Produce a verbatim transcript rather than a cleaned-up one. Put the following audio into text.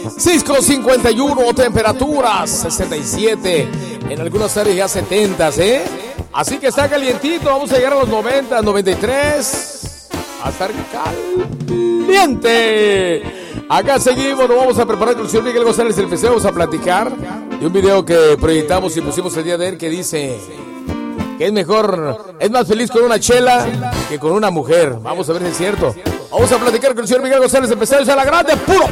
Cisco cincuenta y uno, temperaturas sesenta y siete, en algunas áreas ya setenta, ¿eh? Así que está calientito, vamos a llegar a los noventa, noventa y tres, a estar caliente. Acá seguimos, nos vamos a preparar con el señor Miguel González del P C, vamos a platicar de un video que proyectamos y pusimos el día de él que dice que es mejor, es más feliz con una chela que con una mujer. Vamos a ver si es cierto. Vamos a platicar con el señor Miguel González del P C, a la grande, puro